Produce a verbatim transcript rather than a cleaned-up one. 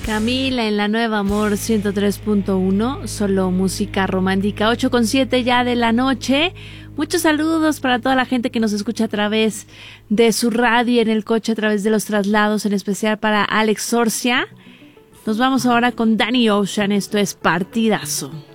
Camila en la Nueva Amor ciento tres punto uno, solo música romántica, ocho con siete ya de la noche. Muchos saludos para toda la gente que nos escucha a través de su radio, en el coche, a través de los traslados, en especial para Alex Sorcia. Nos vamos ahora con Danny Ocean, esto es Partidazo.